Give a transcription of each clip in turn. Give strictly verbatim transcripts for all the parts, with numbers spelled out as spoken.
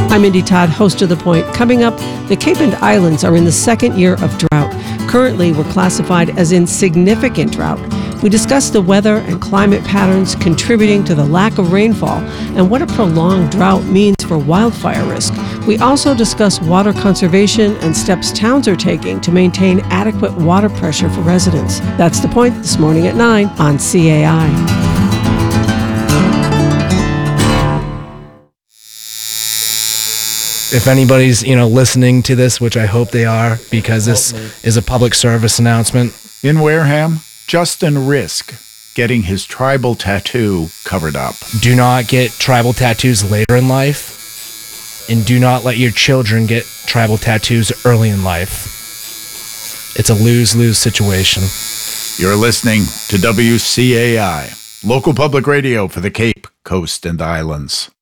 I'm Indy Todd, host of The Point. Coming up, the Cape and Islands are in the second year of drought. Currently, we're classified as in significant drought. We discuss the weather and climate patterns contributing to the lack of rainfall and what a prolonged drought means for wildfire risk. We also discuss water conservation and steps towns are taking to maintain adequate water pressure for residents. That's The Point this morning at nine on C A I. If anybody's, you know, listening to this, which I hope they are, because this is a public service announcement. In Wareham, Justin risked getting his tribal tattoo covered up. Do not get tribal tattoos later in life, and do not let your children get tribal tattoos early in life. It's a lose-lose situation. You're listening to W C A I, local public radio for the Cape, Coast, and Islands.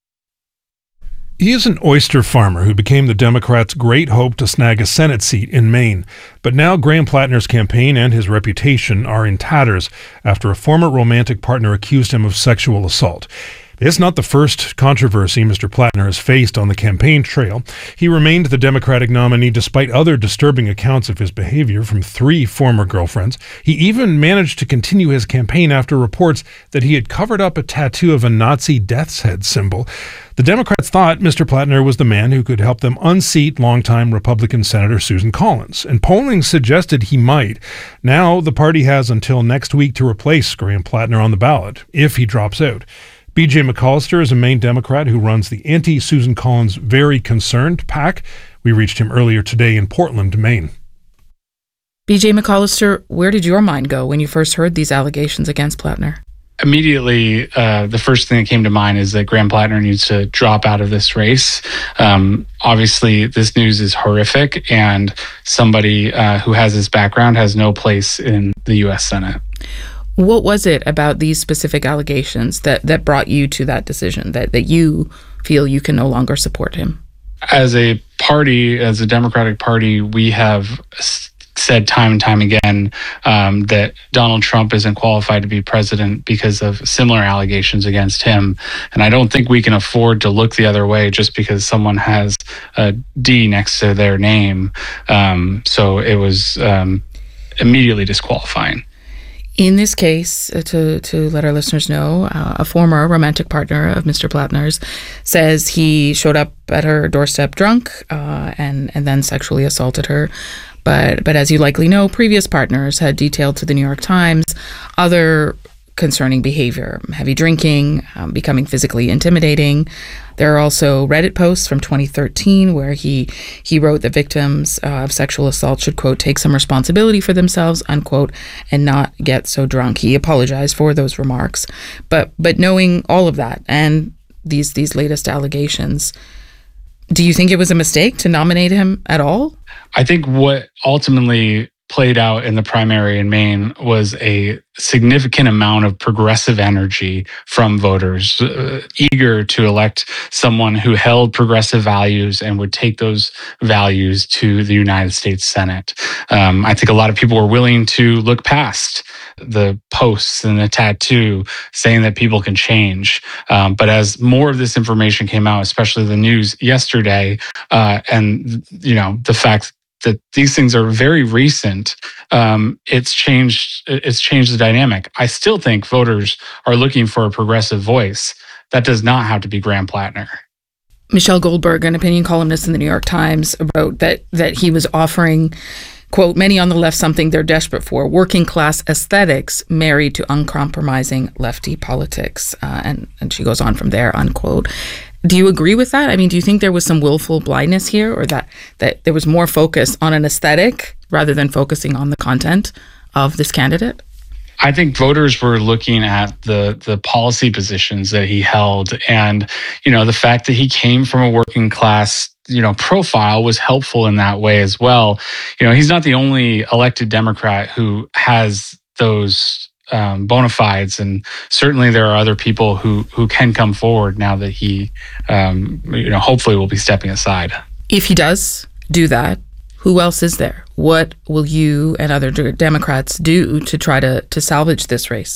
He is an oyster farmer who became the Democrats' great hope to snag a Senate seat in Maine. But now Graham Plattner's campaign and his reputation are in tatters after a former romantic partner accused him of sexual assault. It's not the first controversy Mister Plattner has faced on the campaign trail. He remained the Democratic nominee despite other disturbing accounts of his behavior from three former girlfriends. He even managed to continue his campaign after reports that he had covered up a tattoo of a Nazi death's head symbol. The Democrats thought Mister Plattner was the man who could help them unseat longtime Republican Senator Susan Collins, and polling suggested he might. Now the party has until next week to replace Graham Plattner on the ballot, if he drops out. B J McAllister is a Maine Democrat who runs the anti-Susan Collins Very Concerned PAC. We reached him earlier today in Portland, Maine. B J McAllister, where did your mind go when you first heard these allegations against Plattner? Immediately, uh, the first thing that came to mind is that Graham Plattner needs to drop out of this race. Um, obviously, this news is horrific, and somebody uh, who has this background has no place in the U S Senate. What was it about these specific allegations that, that brought you to that decision, that, that you feel you can no longer support him? As a party, as a Democratic Party, we have said time and time again um, that Donald Trump isn't qualified to be president because of similar allegations against him. And I don't think we can afford to look the other way just because someone has a D next to their name. Um, so it was um, immediately disqualifying. In this case, uh, to, to let our listeners know, uh, a former romantic partner of Mister Plattner's says he showed up at her doorstep drunk uh, and, and then sexually assaulted her. But, but as you likely know, previous partners had detailed to the New York Times other concerning behavior, heavy drinking, um, becoming physically intimidating. There are also Reddit posts from twenty thirteen where he he wrote that victims uh, of sexual assault should, quote, take some responsibility for themselves, unquote, and not get so drunk. He apologized for those remarks. But but knowing all of that and these these latest allegations, do you think it was a mistake to nominate him at all? I think what ultimately played out in the primary in Maine was a significant amount of progressive energy from voters uh, eager to elect someone who held progressive values and would take those values to the United States Senate. Um, I think a lot of people were willing to look past the posts and the tattoo saying that people can change. Um, but as more of this information came out, especially the news yesterday, uh, and you know the fact that these things are very recent, um, it's changed. It's changed the dynamic. I still think voters are looking for a progressive voice. That does not have to be Graham Plattner. Michelle Goldberg, an opinion columnist in the New York Times, wrote that that he was offering, quote, many on the left something they're desperate for, working class aesthetics married to uncompromising lefty politics. Uh, and, and she goes on from there, unquote. Do you agree with that? I mean, do you think there was some willful blindness here, or that, that there was more focus on an aesthetic rather than focusing on the content of this candidate? I think voters were looking at the the policy positions that he held, and you know the fact that he came from a working class you know profile was helpful in that way as well. You know, he's not the only elected Democrat who has those Um, bona fides, and certainly there are other people who who can come forward now that he, um, you know, hopefully will be stepping aside. If he does do that, who else is there? What will you and other Democrats do to try to to salvage this race?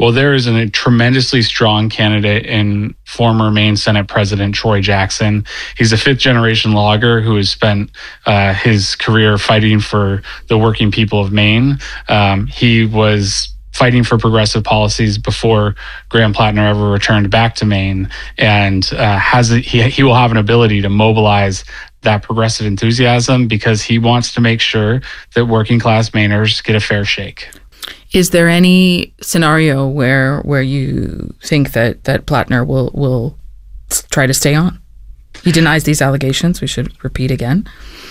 Well, there is a tremendously strong candidate in former Maine Senate President Troy Jackson. He's a fifth generation logger who has spent uh, his career fighting for the working people of Maine. Um, he was fighting for progressive policies before Graham Plattner ever returned back to Maine, and uh, has a, he he will have an ability to mobilize that progressive enthusiasm because he wants to make sure that working class Mainers get a fair shake. Is there any scenario where where you think that that Plattner will will try to stay on? He denies these allegations. We should repeat again.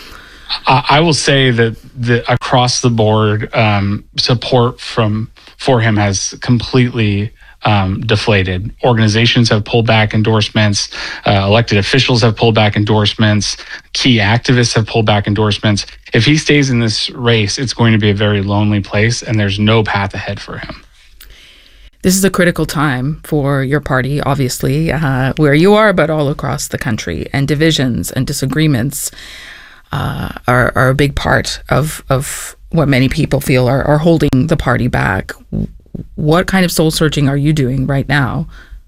I will say that the across the board um, support from for him has completely um, deflated. Organizations have pulled back endorsements. Uh, elected officials have pulled back endorsements. Key activists have pulled back endorsements. If he stays in this race, it's going to be a very lonely place, and there's no path ahead for him. This is a critical time for your party, obviously, uh, where you are, but all across the country, and divisions and disagreements Uh, are, are a big part of, of what many people feel are, are holding the party back. What kind of soul searching are you doing right now?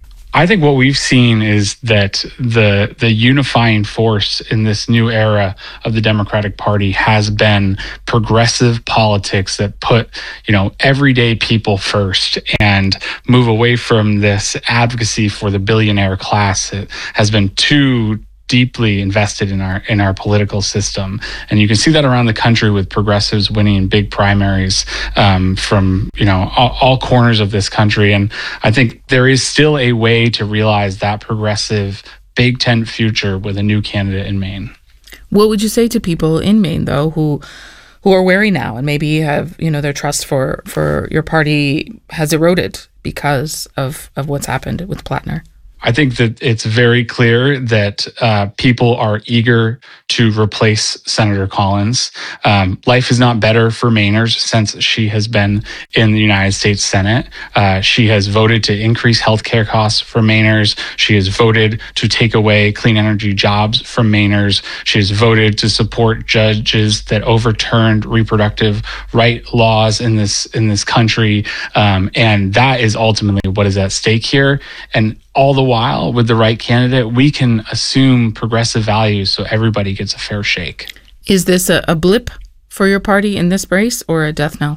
I think what we've seen is that the the unifying force in this new era of the Democratic Party has been progressive politics that put, you know, everyday people first and move away from this advocacy for the billionaire class that has been too deeply invested in our in our political system. And you can see that around the country with progressives winning big primaries um, from, you know, all, all corners of this country. And I think there is still a way to realize that progressive big tent future with a new candidate in Maine. What would you say to people in Maine, though, who who are wary now and maybe have, you know, their trust for, for your party has eroded because of, of what's happened with Plattner? I think that it's very clear that uh, people are eager to replace Senator Collins. Um, life is not better for Mainers since she has been in the United States Senate. Uh, she has voted to increase healthcare costs for Mainers. She has voted to take away clean energy jobs from Mainers. She has voted to support judges that overturned reproductive right laws in this in this country, um, and that is ultimately what is at stake here. And all the while, with the right candidate, we can assume progressive values so everybody gets a fair shake. Is this a, a blip for your party in this race or a death knell?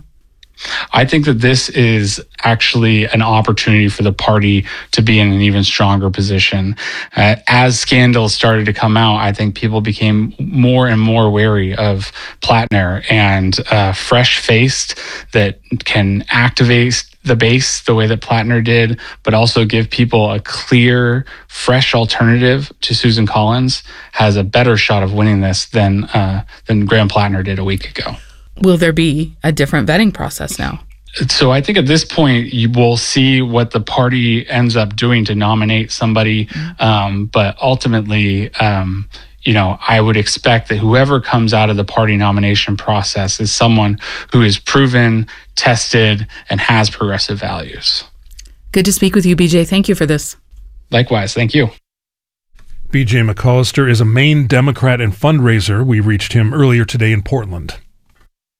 I think that this is actually an opportunity for the party to be in an even stronger position. Uh, as scandals started to come out, I think people became more and more wary of Plattner, and uh, fresh-faced that can activate the base the way that Plattner did, but also give people a clear, fresh alternative to Susan Collins has a better shot of winning this than uh, than Graham Plattner did a week ago. Will there be a different vetting process now? So I think at this point, you will see what the party ends up doing to nominate somebody. Um, but ultimately, um, you know, I would expect that whoever comes out of the party nomination process is someone who is proven, tested, and has progressive values. Good to speak with you, B J. Thank you for this. Likewise. Thank you. B J McCollister is a Maine Democrat and fundraiser. We reached him earlier today in Portland.